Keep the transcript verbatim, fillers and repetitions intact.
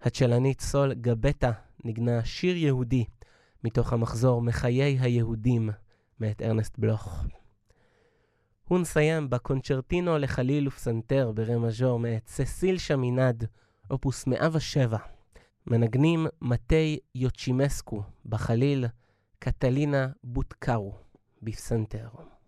הצ'לנית סול גבטה נגנה שיר יהודי מתוך המחזור מחיי היהודים מאת ארנסט בלוך. הוא נסיים בקונצ'רטינו לחליל ופסנתר ברה מז'ור מאת ססיל שמינד, אופוס מאה ושבע. מנגנים מתי יוצ'ימסקו בחליל, קטלינה בוטקארו בפסנתר.